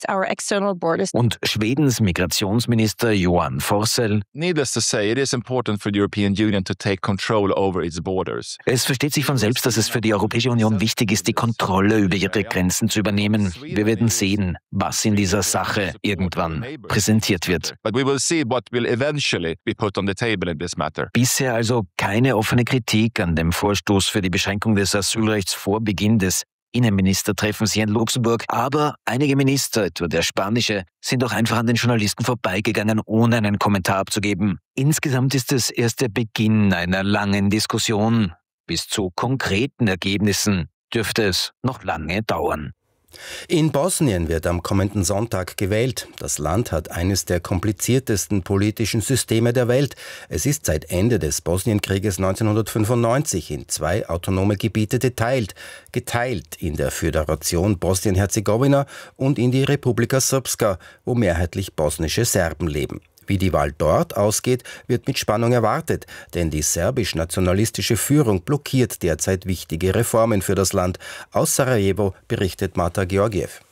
Und Schwedens Migrationsminister Johan Forssell: Needless to say, it is important for the European Union to take control over its borders. Es versteht sich von selbst, dass es für die Europäische Union wichtig ist, die Kontrolle über ihre Grenzen zu übernehmen. Wir werden sehen, was in dieser Sache irgendwann präsentiert wird. But we will see what will eventually be put on the table in this matter. Bisher also keine offene Kritik an dem Vorstoß für die Beschränkung des Asylrechts vor Beginn des Innenministertreffens hier in Luxemburg. Aber einige Minister, etwa der spanische, sind auch einfach an den Journalisten vorbeigegangen, ohne einen Kommentar abzugeben. Insgesamt ist es erst der Beginn einer langen Diskussion. Bis zu konkreten Ergebnissen dürfte es noch lange dauern. In Bosnien wird am kommenden Sonntag gewählt. Das Land hat eines der kompliziertesten politischen Systeme der Welt. Es ist seit Ende des Bosnienkrieges 1995 in 2 autonome Gebiete geteilt in der Föderation Bosnien-Herzegowina und in die Republika Srpska, wo mehrheitlich bosnische Serben leben. Wie die Wahl dort ausgeht, wird mit Spannung erwartet, denn die serbisch-nationalistische Führung blockiert derzeit wichtige Reformen für das Land. Aus Sarajevo berichtet Marta Georgiev.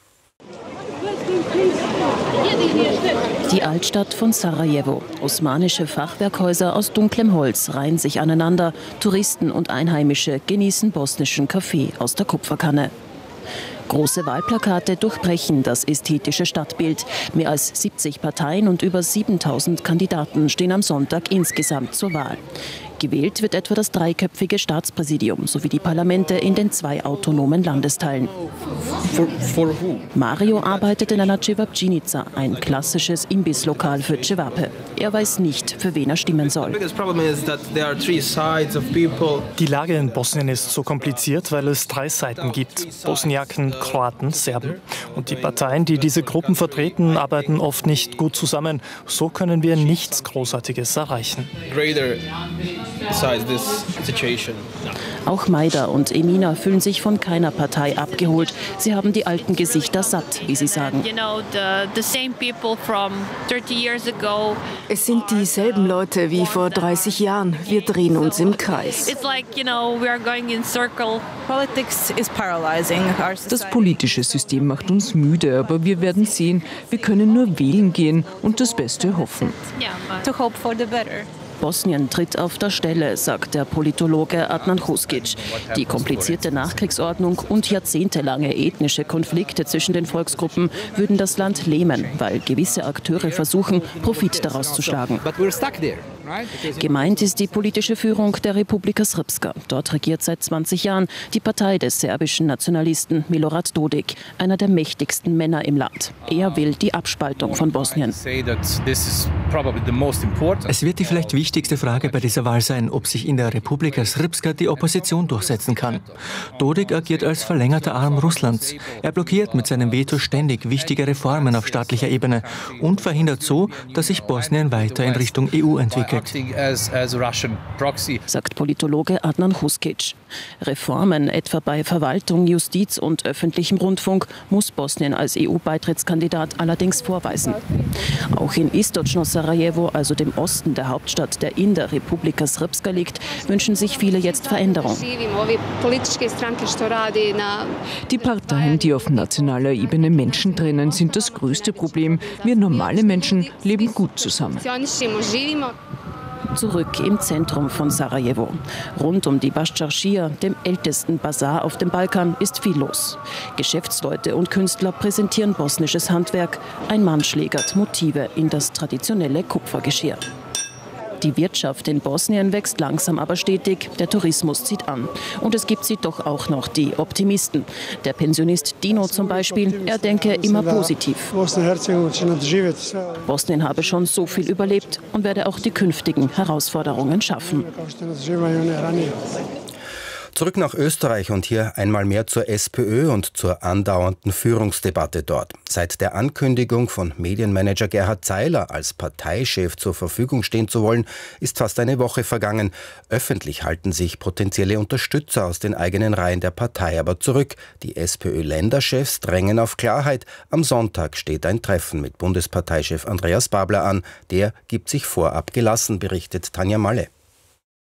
Die Altstadt von Sarajevo. Osmanische Fachwerkhäuser aus dunklem Holz reihen sich aneinander. Touristen und Einheimische genießen bosnischen Kaffee aus der Kupferkanne. Große Wahlplakate durchbrechen das ästhetische Stadtbild. Mehr als 70 Parteien und über 7000 Kandidaten stehen am Sonntag insgesamt zur Wahl. Gewählt wird etwa das 3-köpfige Staatspräsidium sowie die Parlamente in den 2 autonomen Landesteilen. Mario arbeitet in einer Cevapcinica, ein klassisches Imbisslokal für Cevape. Er weiß nicht, für wen er stimmen soll. Die Lage in Bosnien ist so kompliziert, weil es 3 Seiten gibt: Bosniaken, Kroaten, Serben. Und die Parteien, die diese Gruppen vertreten, arbeiten oft nicht gut zusammen. So können wir nichts Großartiges erreichen. Auch Maida und Emina fühlen sich von keiner Partei abgeholt. Sie haben die alten Gesichter satt, wie sie sagen. Es sind dieselben Leute wie vor 30 Jahren. Wir drehen uns im Kreis. Das politische System macht uns müde, aber wir werden sehen, wir können nur wählen gehen und das Beste hoffen. Bosnien tritt auf der Stelle, sagt der Politologe Adnan Huskic. Die komplizierte Nachkriegsordnung und jahrzehntelange ethnische Konflikte zwischen den Volksgruppen würden das Land lähmen, weil gewisse Akteure versuchen, Profit daraus zu schlagen. Gemeint ist die politische Führung der Republika Srpska. Dort regiert seit 20 Jahren die Partei des serbischen Nationalisten Milorad Dodik, einer der mächtigsten Männer im Land. Er will die Abspaltung von Bosnien. Es wird die vielleicht wichtigste Frage bei dieser Wahl sein, ob sich in der Republika Srpska die Opposition durchsetzen kann. Dodik agiert als verlängerter Arm Russlands. Er blockiert mit seinem Veto ständig wichtige Reformen auf staatlicher Ebene und verhindert so, dass sich Bosnien weiter in Richtung EU entwickelt, sagt Politologe Adnan Huskic. Reformen, etwa bei Verwaltung, Justiz und öffentlichem Rundfunk, muss Bosnien als EU-Beitrittskandidat allerdings vorweisen. Auch in Istočno Sarajevo, also dem Osten der Hauptstadt, der in der Republika Srpska liegt, wünschen sich viele jetzt Veränderung. Die Parteien, die auf nationaler Ebene Menschen trennen, sind das größte Problem. Wir normale Menschen leben gut zusammen. Zurück im Zentrum von Sarajevo. Rund um die Baščaršija, dem ältesten Bazar auf dem Balkan, ist viel los. Geschäftsleute und Künstler präsentieren bosnisches Handwerk. Ein Mann schlägert Motive in das traditionelle Kupfergeschirr. Die Wirtschaft in Bosnien wächst langsam aber stetig, der Tourismus zieht an. Und es gibt sie doch auch noch, die Optimisten. Der Pensionist Dino zum Beispiel, er denke immer positiv. Bosnien habe schon so viel überlebt und werde auch die künftigen Herausforderungen schaffen. Zurück nach Österreich und hier einmal mehr zur SPÖ und zur andauernden Führungsdebatte dort. Seit der Ankündigung von Medienmanager Gerhard Zeiler als Parteichef zur Verfügung stehen zu wollen, ist fast eine Woche vergangen. Öffentlich halten sich potenzielle Unterstützer aus den eigenen Reihen der Partei aber zurück. Die SPÖ-Länderchefs drängen auf Klarheit. Am Sonntag steht ein Treffen mit Bundesparteichef Andreas Babler an. Der gibt sich vorab gelassen, berichtet Tanja Malle.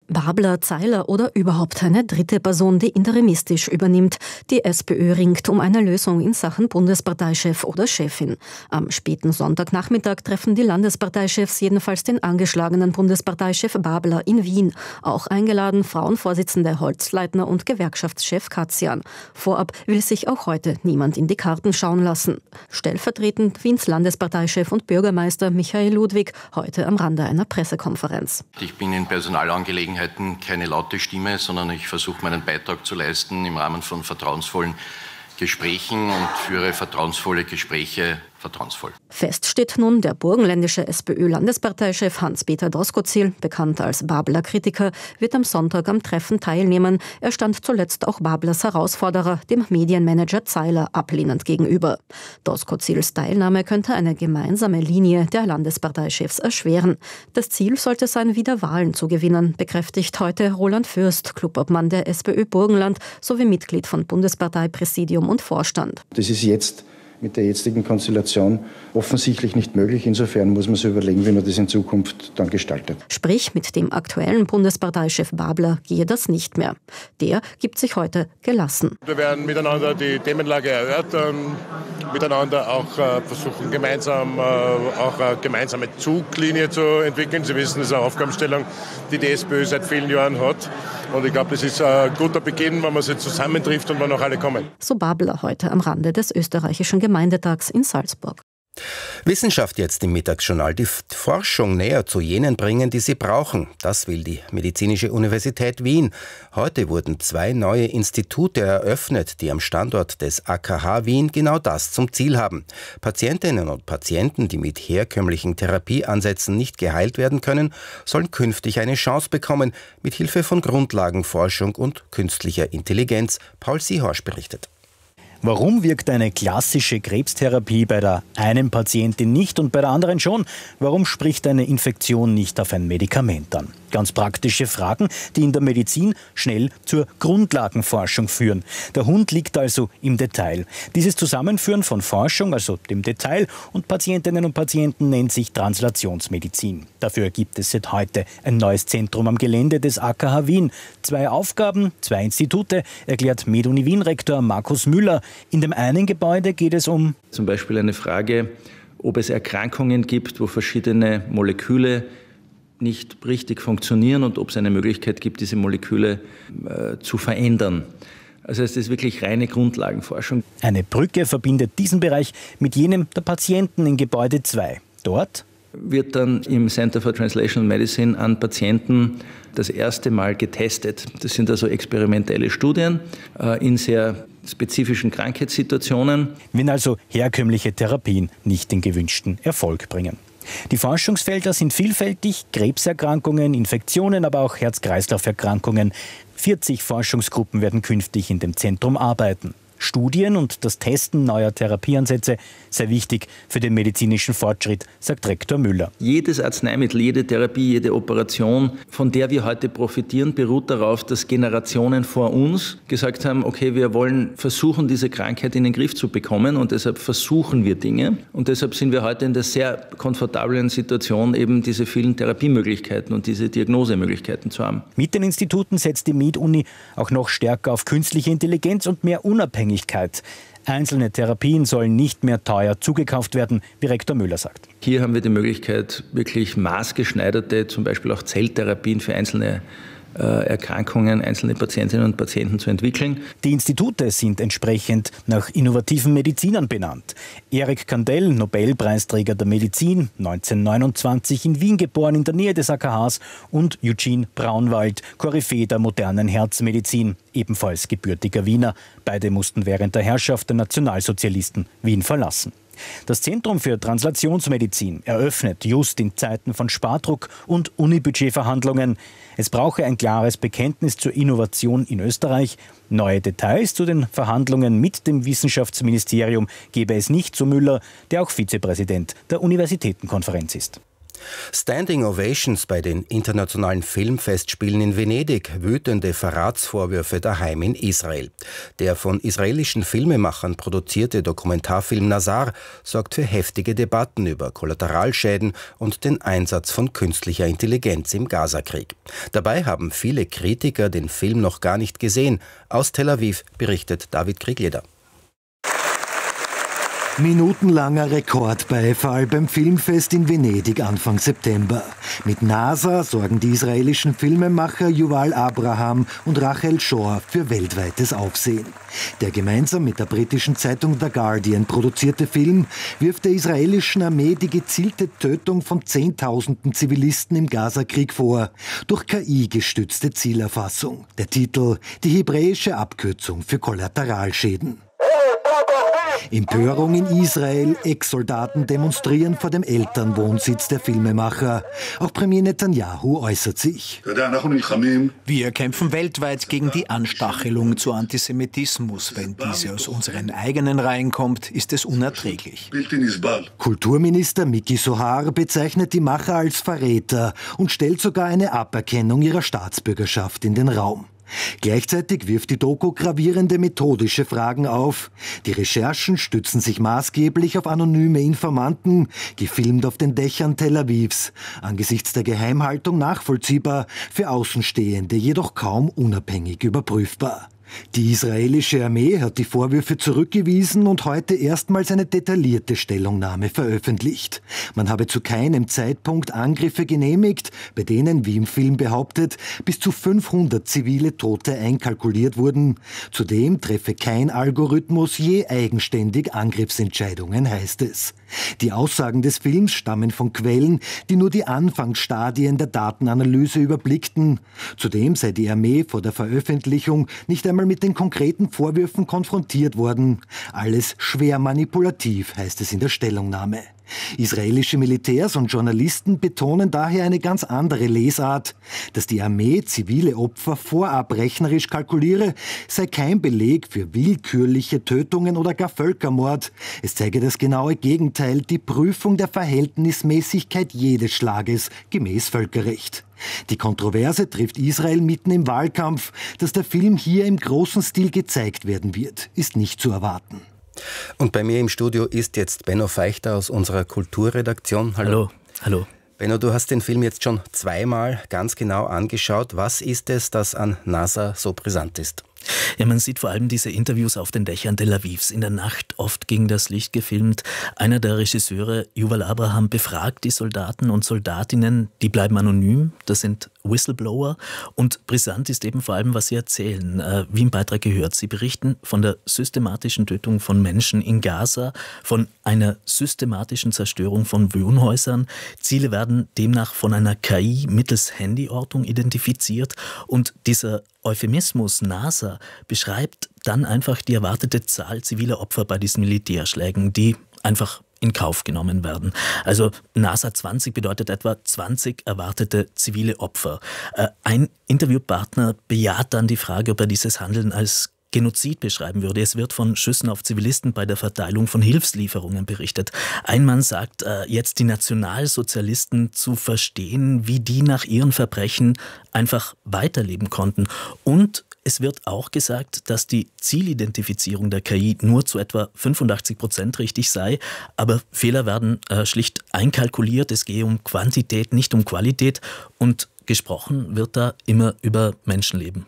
Babler, Zeiler oder überhaupt eine dritte Person, die interimistisch übernimmt. Die SPÖ ringt um eine Lösung in Sachen Bundesparteichef oder Chefin. Am späten Sonntagnachmittag treffen die Landesparteichefs jedenfalls den angeschlagenen Bundesparteichef Babler in Wien. Auch eingeladen Frauenvorsitzende Holzleitner und Gewerkschaftschef Katzian. Vorab will sich auch heute niemand in die Karten schauen lassen. Stellvertretend Wiens Landesparteichef und Bürgermeister Michael Ludwig heute am Rande einer Pressekonferenz. Ich bin in Personalangelegenheiten keine laute Stimme, sondern ich versuche meinen Beitrag zu leisten im Rahmen von vertrauensvollen Gesprächen und führe vertrauensvolle Gespräche vertrauensvoll. Fest steht nun, der burgenländische SPÖ-Landesparteichef Hans-Peter Doskozil, bekannt als Babler-Kritiker, wird am Sonntag am Treffen teilnehmen. Er stand zuletzt auch Bablers Herausforderer, dem Medienmanager Zeiler, ablehnend gegenüber. Doskozils Teilnahme könnte eine gemeinsame Linie der Landesparteichefs erschweren. Das Ziel sollte sein, wieder Wahlen zu gewinnen, bekräftigt heute Roland Fürst, Clubobmann der SPÖ Burgenland sowie Mitglied von Bundesparteipräsidium und Vorstand. Das ist jetzt mit der jetzigen Konstellation offensichtlich nicht möglich. Insofern muss man sich überlegen, wie man das in Zukunft dann gestaltet. Sprich, mit dem aktuellen Bundesparteichef Babler gehe das nicht mehr. Der gibt sich heute gelassen. Wir werden miteinander die Themenlage erörtern, miteinander auch versuchen, gemeinsam auch eine gemeinsame Zuglinie zu entwickeln. Sie wissen, das ist eine Aufgabenstellung, die die SPÖ seit vielen Jahren hat. Und ich glaube, das ist ein guter Beginn, wenn man sich zusammentrifft und wenn auch alle kommen. So Babler heute am Rande des österreichischen Gemeindetags in Salzburg. Wissenschaft jetzt im Mittagsjournal. Die Forschung näher zu jenen bringen, die sie brauchen. Das will die Medizinische Universität Wien. Heute wurden 2 neue Institute eröffnet, die am Standort des AKH Wien genau das zum Ziel haben. Patientinnen und Patienten, die mit herkömmlichen Therapieansätzen nicht geheilt werden können, sollen künftig eine Chance bekommen, mit Hilfe von Grundlagenforschung und künstlicher Intelligenz. Paul Siehorsch berichtet. Warum wirkt eine klassische Krebstherapie bei der einen Patientin nicht und bei der anderen schon? Warum spricht eine Infektion nicht auf ein Medikament an? Ganz praktische Fragen, die in der Medizin schnell zur Grundlagenforschung führen. Der Hund liegt also im Detail. Dieses Zusammenführen von Forschung, also dem Detail, und Patientinnen und Patienten nennt sich Translationsmedizin. Dafür gibt es seit heute ein neues Zentrum am Gelände des AKH Wien. 2 Aufgaben, 2 Institute, erklärt MedUni Wien-Rektor Markus Müller. In dem einen Gebäude geht es um zum Beispiel eine Frage, ob es Erkrankungen gibt, wo verschiedene Moleküle nicht richtig funktionieren und ob es eine Möglichkeit gibt, diese Moleküle zu verändern. Also es ist wirklich reine Grundlagenforschung. Eine Brücke verbindet diesen Bereich mit jenem der Patienten in Gebäude 2. Dort wird dann im Center for Translational Medicine an Patienten das erste Mal getestet. Das sind also experimentelle Studien in sehr spezifischen Krankheitssituationen. Wenn also herkömmliche Therapien nicht den gewünschten Erfolg bringen. Die Forschungsfelder sind vielfältig, Krebserkrankungen, Infektionen, aber auch Herz-Kreislauf-Erkrankungen. 40 Forschungsgruppen werden künftig in dem Zentrum arbeiten. Studien und das Testen neuer Therapieansätze sei wichtig für den medizinischen Fortschritt, sagt Rektor Müller. Jedes Arzneimittel, jede Therapie, jede Operation, von der wir heute profitieren, beruht darauf, dass Generationen vor uns gesagt haben, okay, wir wollen versuchen, diese Krankheit in den Griff zu bekommen und deshalb versuchen wir Dinge. Und deshalb sind wir heute in der sehr komfortablen Situation, eben diese vielen Therapiemöglichkeiten und diese Diagnosemöglichkeiten zu haben. Mit den Instituten setzt die MedUni auch noch stärker auf künstliche Intelligenz und mehr Unabhängigkeit. Einzelne Therapien sollen nicht mehr teuer zugekauft werden, wie Rektor Müller sagt. Hier haben wir die Möglichkeit, wirklich maßgeschneiderte, zum Beispiel auch Zelltherapien für einzelne Erkrankungen, einzelne Patientinnen und Patienten zu entwickeln. Die Institute sind entsprechend nach innovativen Medizinern benannt. Erik Kandel, Nobelpreisträger der Medizin, 1929 in Wien geboren, in der Nähe des AKHs, und Eugene Braunwald, Koryphäe der modernen Herzmedizin, ebenfalls gebürtiger Wiener. Beide mussten während der Herrschaft der Nationalsozialisten Wien verlassen. Das Zentrum für Translationsmedizin eröffnet just in Zeiten von Spardruck und Unibudgetverhandlungen. Es brauche ein klares Bekenntnis zur Innovation in Österreich. Neue Details zu den Verhandlungen mit dem Wissenschaftsministerium gebe es nicht, so Müller, der auch Vizepräsident der Universitätenkonferenz ist. Standing Ovations bei den internationalen Filmfestspielen in Venedig, wütende Verratsvorwürfe daheim in Israel. Der von israelischen Filmemachern produzierte Dokumentarfilm Nazar sorgt für heftige Debatten über Kollateralschäden und den Einsatz von künstlicher Intelligenz im Gazakrieg. Dabei haben viele Kritiker den Film noch gar nicht gesehen. Aus Tel Aviv berichtet David Kriegleder. Minutenlanger Rekordbeifall beim Filmfest in Venedig Anfang September. Mit Nazar sorgen die israelischen Filmemacher Yuval Abraham und Rachel Shor für weltweites Aufsehen. Der gemeinsam mit der britischen Zeitung The Guardian produzierte Film wirft der israelischen Armee die gezielte Tötung von Zehntausenden Zivilisten im Gazakrieg vor, durch KI gestützte Zielerfassung. Der Titel, die hebräische Abkürzung für Kollateralschäden. Empörung in Israel, Ex-Soldaten demonstrieren vor dem Elternwohnsitz der Filmemacher. Auch Premier Netanyahu äußert sich. Wir kämpfen weltweit gegen die Anstachelung zu Antisemitismus. Wenn diese aus unseren eigenen Reihen kommt, ist es unerträglich. Kulturminister Miki Sohar bezeichnet die Macher als Verräter und stellt sogar eine Aberkennung ihrer Staatsbürgerschaft in den Raum. Gleichzeitig wirft die Doku gravierende methodische Fragen auf. Die Recherchen stützen sich maßgeblich auf anonyme Informanten, gefilmt auf den Dächern Tel Avivs. Angesichts der Geheimhaltung nachvollziehbar, für Außenstehende jedoch kaum unabhängig überprüfbar. Die israelische Armee hat die Vorwürfe zurückgewiesen und heute erstmals eine detaillierte Stellungnahme veröffentlicht. Man habe zu keinem Zeitpunkt Angriffe genehmigt, bei denen, wie im Film behauptet, bis zu 500 zivile Tote einkalkuliert wurden. Zudem treffe kein Algorithmus je eigenständig Angriffsentscheidungen, heißt es. Die Aussagen des Films stammen von Quellen, die nur die Anfangsstadien der Datenanalyse überblickten. Zudem sei die Armee vor der Veröffentlichung nicht einmal mit den konkreten Vorwürfen konfrontiert worden. Alles schwer manipulativ, heißt es in der Stellungnahme. Israelische Militärs und Journalisten betonen daher eine ganz andere Lesart. Dass die Armee zivile Opfer vorab rechnerisch kalkuliere, sei kein Beleg für willkürliche Tötungen oder gar Völkermord. Es zeige das genaue Gegenteil, die Prüfung der Verhältnismäßigkeit jedes Schlages gemäß Völkerrecht. Die Kontroverse trifft Israel mitten im Wahlkampf. Dass der Film hier im großen Stil gezeigt werden wird, ist nicht zu erwarten. Und bei mir im Studio ist jetzt Benno Feichter aus unserer Kulturredaktion. Hallo. Hallo. Benno, du hast den Film jetzt schon zweimal ganz genau angeschaut. Was ist es, das an Nazar so brisant ist? Ja, man sieht vor allem diese Interviews auf den Dächern Tel Avivs. In der Nacht oft gegen das Licht gefilmt. Einer der Regisseure, Yuval Abraham, befragt die Soldaten und Soldatinnen. Die bleiben anonym. Das sind Whistleblower. Und brisant ist eben vor allem, was sie erzählen. Wie im Beitrag gehört. Sie berichten von der systematischen Tötung von Menschen in Gaza, von einer systematischen Zerstörung von Wohnhäusern. Ziele werden demnach von einer KI mittels Handyortung identifiziert. Und dieser Euphemismus Nazar beschreibt dann einfach die erwartete Zahl ziviler Opfer bei diesen Militärschlägen, die einfach in Kauf genommen werden. Also Nazar 20 bedeutet etwa 20 erwartete zivile Opfer. Ein Interviewpartner bejaht dann die Frage, ob er dieses Handeln als Genozid beschreiben würde. Es wird von Schüssen auf Zivilisten bei der Verteilung von Hilfslieferungen berichtet. Ein Mann sagt, jetzt die Nationalsozialisten zu verstehen, wie die nach ihren Verbrechen einfach weiterleben konnten. Und es wird auch gesagt, dass die Zielidentifizierung der KI nur zu etwa 85% richtig sei, aber Fehler werden schlicht einkalkuliert. Es gehe um Quantität, nicht um Qualität, und gesprochen wird da immer über Menschenleben.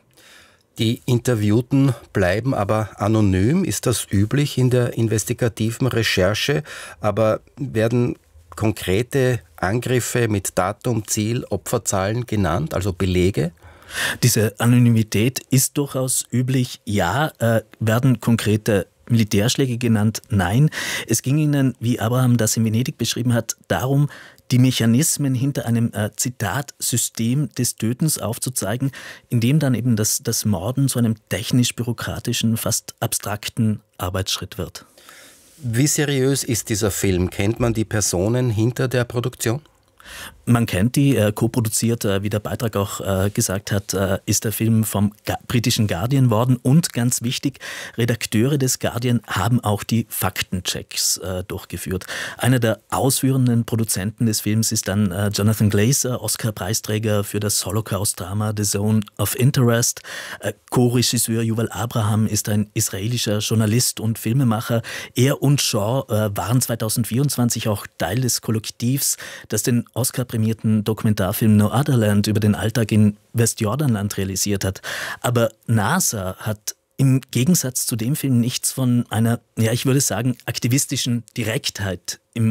Die Interviewten bleiben aber anonym. Ist das üblich in der investigativen Recherche? Aber werden konkrete Angriffe mit Datum, Ziel, Opferzahlen genannt, also Belege? Diese Anonymität ist durchaus üblich. Ja, werden konkrete Militärschläge genannt? Nein. Es ging ihnen, wie Abraham das in Venedig beschrieben hat, darum, die Mechanismen hinter einem, Zitat, System des Tötens aufzuzeigen, in dem dann eben das Morden zu einem technisch-bürokratischen, fast abstrakten Arbeitsschritt wird. Wie seriös ist dieser Film? Kennt man die Personen hinter der Produktion? Man kennt die, co-produziert, wie der Beitrag auch gesagt hat, ist der Film vom britischen Guardian worden und ganz wichtig, Redakteure des Guardian haben auch die Faktenchecks durchgeführt. Einer der ausführenden Produzenten des Films ist dann Jonathan Glazer, Oscar-Preisträger für das Holocaust-Drama The Zone of Interest. Co-Regisseur Yuval Abraham ist ein israelischer Journalist und Filmemacher. Er und Shaw waren 2024 auch Teil des Kollektivs, das den Oscar-prämierten Dokumentarfilm No Other Land über den Alltag in Westjordanland realisiert hat. Aber NASA hat im Gegensatz zu dem Film nichts von einer, ja, ich würde sagen, aktivistischen Direktheit im